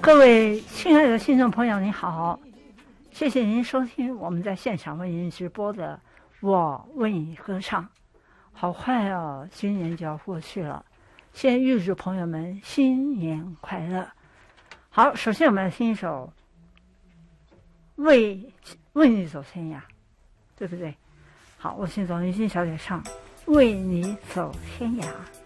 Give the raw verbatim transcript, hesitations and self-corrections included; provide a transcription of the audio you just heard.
各位亲爱的听众朋友，您好，谢谢您收听我们在现场为您直播的《我为你歌唱》。好快哦，今年就要过去了，先预祝朋友们新年快乐。好，首先我们来听一首《为为你走天涯》，对不对？好，我先走，林心小姐唱《为你走天涯》。